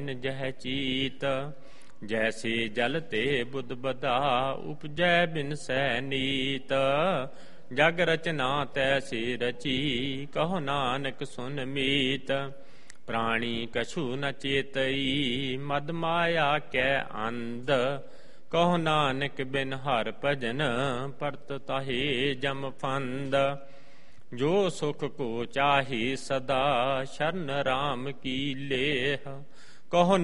ਜਹ ਚੀਤ। ਜੈਸੇ ਜਲ ਤੇ ਬੁੱਧ ਬਧਾ ਉਪਜੈ ਬਿਨਸੈ ਨੀਤ। ਜਗ ਰਚਨਾ ਤੈਸੀ ਰਚੀ ਕਹੋ ਨਾਨਕ ਸੁਨ ਮੀਤ। ਪ੍ਰਾਣੀ ਕਛੂ ਨ ਚੇਤਈ ਮਦ ਮਾਇਆ ਕੈ ਅੰਧ। ਕਹੋ ਨਾਨਕ ਬਿਨ ਹਰ ਭਜਨ ਪਰਤ ਤਾਹੇ ਜਮ ਫੰਦ। ਜੋ ਸੁਖ ਕੋ ਚਾਹੀ ਸਦਾ ਸ਼ਰਨ ਰਾਮ ਕੀ ਲੇਹ। ਕਹੋ